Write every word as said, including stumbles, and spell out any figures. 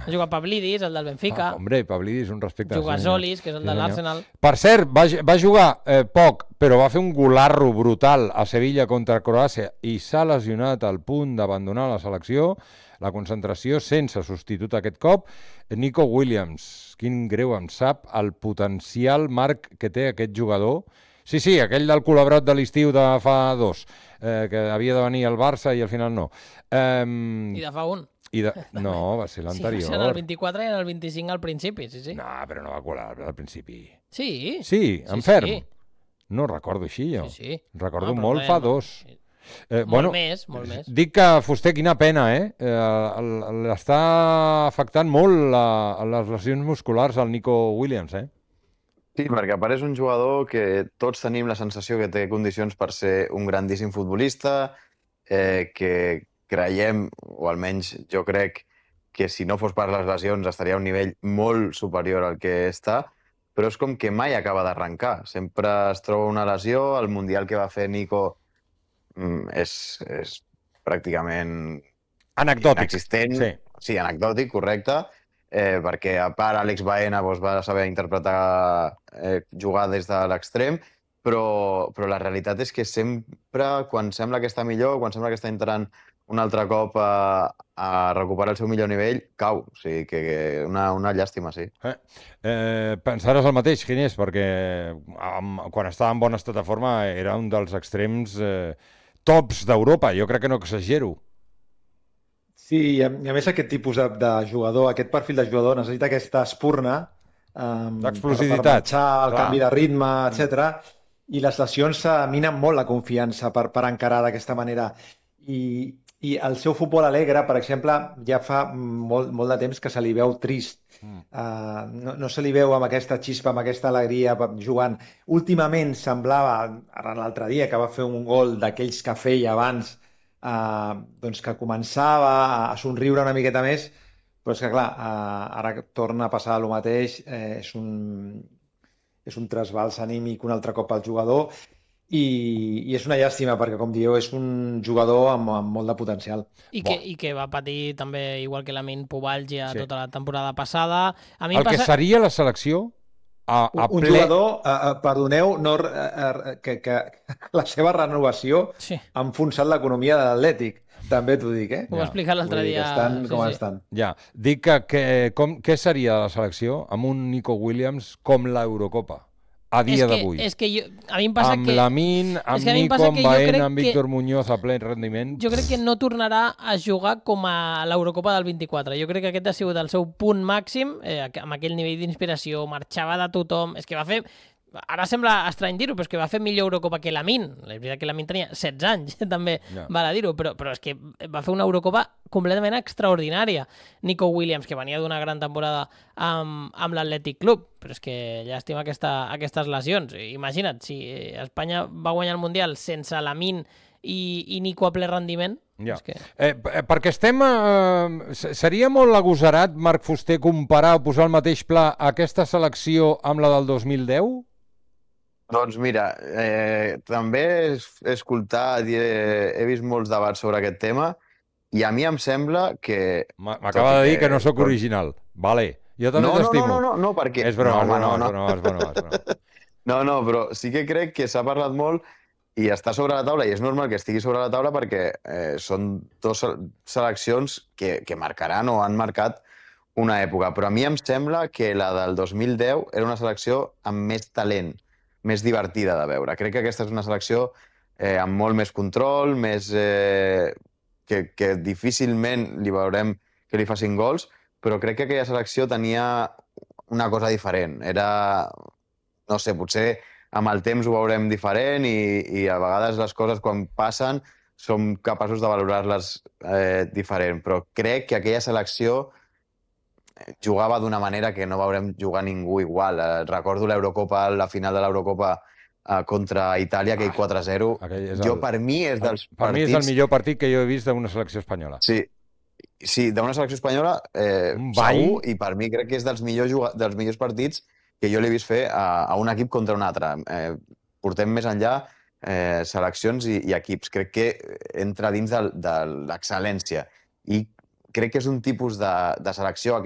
Juga Pavlidis, el del Benfica. Ah, hombre, Pavlidis, un respecte. Juga Solis, que és el de l'Arsenal. Per cert, va, va jugar eh, poc, però va fer un golarro brutal a Sevilla contra Croàcia i s'ha lesionat al punt d'abandonar la selecció, la concentració sense substitut aquest cop. Nico Williams, quin greu em sap el potencial, Marc, que té aquest jugador. Sí, sí, aquell del col·laborat de l'estiu de fa dos, eh, que havia de venir al Barça i al final no. Eh, I de fa un. I de... No, va ser l'anterior. Sí, va ser en el vint-i-quatre i en el vint-i-cinc al principi, sí, sí. No, però no va colar al principi. Sí. Sí, en sí, ferm. Sí. No recordo així, jo. Sí, sí. Recordo no, molt bé, fa no. dos. Eh, Eh, molt bueno, més, molt més. Dic que, Fuster, quina pena, eh? eh L'està afectant molt la, les lesions musculars al Nico Williams, eh? Sí, perquè a part és un jugador que tots tenim la sensació que té condicions per ser un grandíssim futbolista, eh, que creiem, o almenys jo crec, que si no fos per les lesions estaria a un nivell molt superior al que està, però és com que mai acaba d'arrencar. Sempre es troba una lesió, el Mundial que va fer Nico és, és pràcticament anecdòtic. Inexistent. Sí, sí anecdòtic, correcte. Eh, perquè a part Àlex Baena doncs, va saber interpretar eh, jugar des de l'extrem, però, però la realitat és que sempre, quan sembla que està millor, quan sembla que està entrant un altre cop a, a recuperar el seu millor nivell, cau. O sigui, que, que una, una llàstima, sí. Eh, eh, pensaràs el mateix, Ginés, perquè amb, quan estava en bon estat de forma era un dels extrems eh, tops d'Europa. Jo crec que no exagero. Sí, i a, i a més aquest tipus de, de jugador, aquest perfil de jugador necessita aquesta espurna um, l'explosivitat, per, per marxar, el clar. canvi de ritme, etcètera. I les lesions minen molt la confiança per, per encarar d'aquesta manera. I, I el seu futbol alegre, per exemple, ja fa molt, molt de temps que se li veu trist. Mm. Uh, no, no se li veu amb aquesta xispa, amb aquesta alegria jugant. Últimament semblava, ara l'altre dia, que va fer un gol d'aquells que feia abans, Uh, doncs que començava a, a somriure una miqueta més, però és que clar, uh, ara torna a passar el mateix, eh, és un és un trasbals anímic un altre cop al jugador i, i és una llàstima perquè, com dieu, és un jugador amb, amb molt de potencial. I que, I que va patir també, igual que Lamine, pubalgia sí. tota la temporada passada. A mi el passa... que seria la selecció A, a un ple... jugador, uh, perdoneu, no, uh, que, que la seva renovació sí. ha enfonsat l'economia de l'Atlètic. També t'ho dic, eh? Ho va explicar l'altre dia. Estan sí, com sí. estan. Ja, dic que, que com, què seria la selecció amb un Nico Williams com l'Eurocopa a dia d'avui? És que jo, a mi em passa amb que... Lamine, amb Nico, amb Baena, amb Víctor que... Muñoz a ple rendiment... Jo crec que no tornarà a jugar com a l'Eurocopa del vint-i-quatre. Jo crec que aquest ha sigut el seu punt màxim, eh, amb aquell nivell d'inspiració, marxava de tothom... És que va fer... Ara sembla estrany dir-ho, però és que va fer millor Eurocopa que Lamine. La veritat que Lamine tenia setze anys, també yeah. val a dir-ho, però, però és que va fer una Eurocopa completament extraordinària. Nico Williams, que venia d'una gran temporada amb, amb l'Atlètic Club, però és que llàstima aquesta, aquestes lesions. Imagina't, si Espanya va guanyar el Mundial sense Lamine i, i Nico a ple rendiment... Ja. És que... eh, perquè estem... Eh, seria molt agosarat, Marc Fuster, comparar o posar al mateix pla aquesta selecció amb la del dos mil deu? Doncs mira, eh, també he escoltat i he, he vist molts debats sobre aquest tema i a mi em sembla que... M'acaba de dir que, que no sóc original. Vale, jo també no, t'estimo. No, no, no, no, perquè... És broma, no, no, no, no, no, és broma, és broma. No, no, però sí que crec que s'ha parlat molt i està sobre la taula, i és normal que estigui sobre la taula perquè eh, són dues seleccions que, que marcaran o han marcat una època. Però a mi em sembla que la del dos mil deu era una selecció amb més talent, més divertida de veure. Crec que aquesta és una selecció eh, amb molt més control, més, eh, que, que difícilment li veurem que li facin gols, però crec que aquella selecció tenia una cosa diferent. Era, no sé, potser amb el temps ho veurem diferent i, i a vegades les coses quan passen som capaços de valorar-les eh, diferent, però crec que aquella selecció jugava d'una manera que no veurem jugar ningú igual. Eh, recordo l'Eurocopa, la final de l'Eurocopa eh, contra Itàlia, aquell quatre a zero. El, jo, per mi, és dels per partits... mi és el millor partit que jo he vist d'una selecció espanyola. Sí, sí d'una selecció espanyola eh, segur, i per mi crec que és dels millors, dels millors partits que jo l'he vist fer a, a un equip contra un altre. Eh, portem més enllà eh, seleccions i, i equips. Crec que entra dins de, de l'excel·lència. I crec que és un tipus de, de selecció